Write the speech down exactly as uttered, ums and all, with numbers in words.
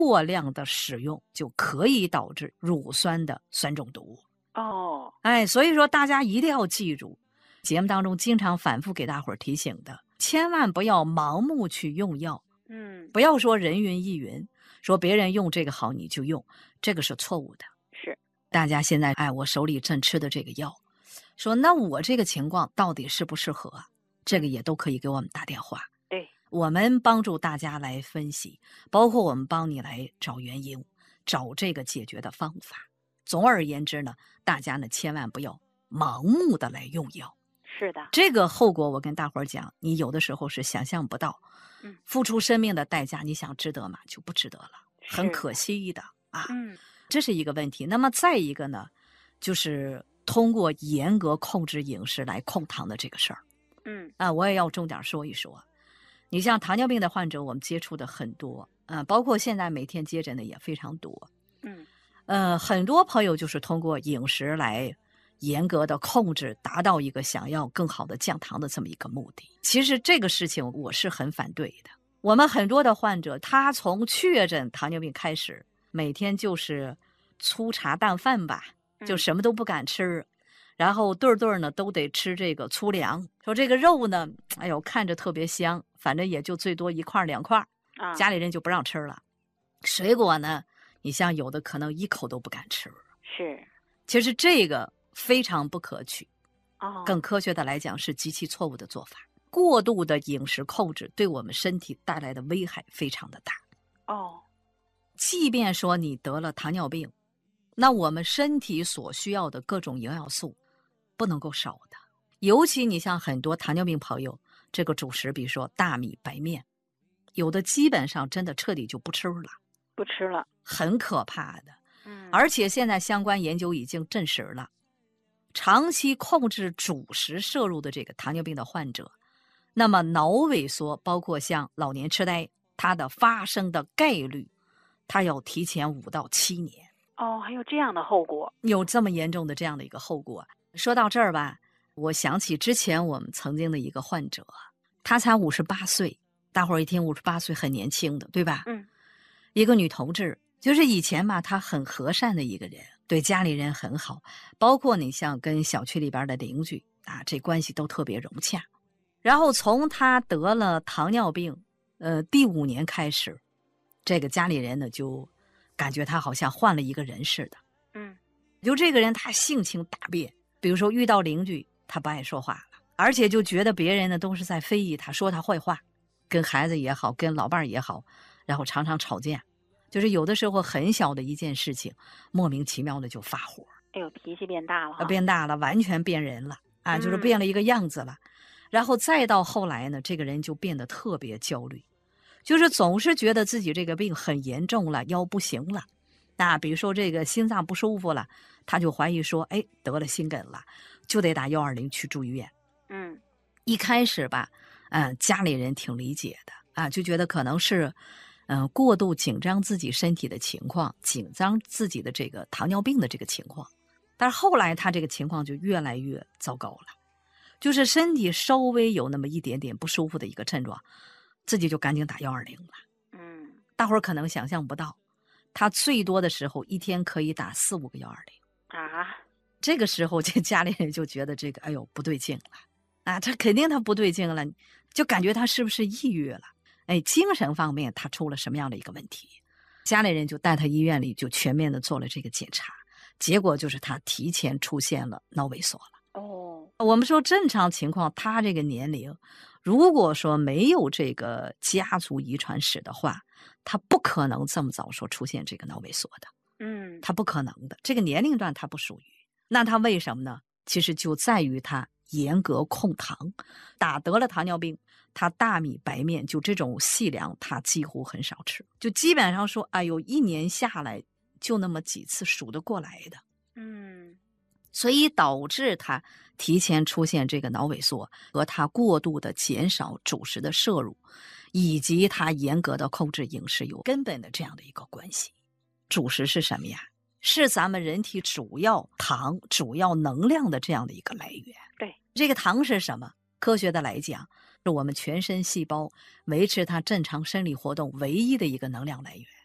过量的使用就可以导致乳酸的酸中毒。 哦， 哎，所以说大家一定要记住，节目当中经常反复给大伙儿提醒的，千万不要盲目去用药。 嗯， 不要说人云亦云，说别人用这个好你就用，这个是错误的。 是， 大家现在哎，我手里正吃的这个药，说那我这个情况到底适不适合？这个也都可以给我们打电话。 对， 我们帮助大家来分析，包括我们帮你来找原因，找这个解决的方法。总而言之呢，大家呢千万不要盲目的来用药。 是的， 这个后果我跟大伙儿讲，你有的时候是想象不到。 嗯， 付出生命的代价，你想值得吗？就不值得了，很是可惜的啊。 嗯， 这是一个问题。那么再一个呢，就是通过严格控制饮食来控糖的这个事儿。 嗯啊，我也要重点说一说。你像糖尿病的患者，我们接触的很多，啊，包括现在每天接诊的也非常多。 嗯， 呃，很多朋友就是通过饮食来严格的控制，达到一个想要更好的降糖的这么一个目的。其实这个事情我是很反对的。我们很多的患者，他从确诊糖尿病开始，每天就是粗茶淡饭吧，就什么都不敢吃。然后对对呢都得吃这个粗粮，说这个肉呢，哎呦看着特别香，反正也就最多一块两块， 啊， 家里人就不让吃了。水果呢，你像有的可能一口都不敢吃。 是， 其实这个非常不可取， 哦， 更科学的来讲是极其错误的做法。过度的饮食控制对我们身体带来的危害非常的大。 哦， 即便说你得了糖尿病，那我们身体所需要的各种营养素不能够少的。尤其你像很多糖尿病朋友，这个主食比如说大米白面，有的基本上真的彻底就不吃了， 不吃了， 很可怕的。 嗯， 而且现在相关研究已经证实了，长期控制主食摄入的这个糖尿病的患者，那么脑萎缩包括像老年痴呆，它的发生的概率它要提前五到七年。 哦，还有这样的后果， 有这么严重的这样的一个后果。说到这儿吧，我想起之前我们曾经的一个患者，他才五十八岁，大伙儿一听五十八岁很年轻的，对吧？ 嗯， 一个女同志，就是以前吧，她很和善的一个人，对家里人很好，包括你像跟小区里边的邻居啊，这关系都特别融洽。然后从她得了糖尿病，呃，第五年开始，这个家里人呢就感觉她好像换了一个人似的。 嗯， 就这个人他性情大变，比如说遇到邻居他不爱说话了，而且就觉得别人呢都是在非议他，说他坏话，跟孩子也好，跟老伴儿也好，然后常常吵架，就是有的时候很小的一件事情莫名其妙的就发火， 哎呦，脾气变大了哈， 变大了，完全变人了啊，就是变了一个样子了。然后再到后来呢，这个人就变得特别焦虑，就是总是觉得自己这个病很严重了，要不行了。那比如说这个心脏不舒服了，他就怀疑说，哎，得了心梗了，就得打一二零去住医院。 嗯， 一开始吧，嗯，家里人挺理解的啊，就觉得可能是，嗯、过度紧张自己身体的情况，紧张自己的这个糖尿病的这个情况。但是后来他这个情况就越来越糟糕了，就是身体稍微有那么一点点不舒服的一个症状，自己就赶紧打一二零了。 嗯， 大伙儿可能想象不到。他最多的时候一天可以打四五个幺二零啊， 这个时候这家里人就觉得这个哎呦不对劲了啊，他肯定他不对劲了，就感觉他是不是抑郁了？哎，精神方面他出了什么样的一个问题？家里人就带他医院里就全面的做了这个检查，结果就是他提前出现了脑萎缩了。 哦， 我们说正常情况，他这个年龄，如果说没有这个家族遗传史的话，他不可能这么早说出现这个脑萎缩的， 嗯， 他不可能的。这个年龄段他不属于。那他为什么呢？其实就在于他严格控糖，打得了糖尿病，他大米白面就这种细粮他几乎很少吃，就基本上说，哎呦，一年下来就那么几次数得过来的。 嗯， 所以导致他提前出现这个脑萎缩，和他过度的减少主食的摄入，以及他严格的控制饮食有根本的这样的一个关系。主食是什么呀？是咱们人体主要糖、主要能量的这样的一个来源。 对， 这个糖是什么？科学的来讲，是我们全身细胞维持它正常生理活动唯一的一个能量来源。